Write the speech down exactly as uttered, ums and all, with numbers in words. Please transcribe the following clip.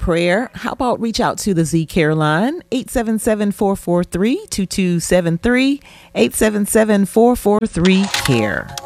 prayer, how about reach out to the Z Care line, eight seven seven, four four three, two two seven three, eight seven seven, four four three, C A R E.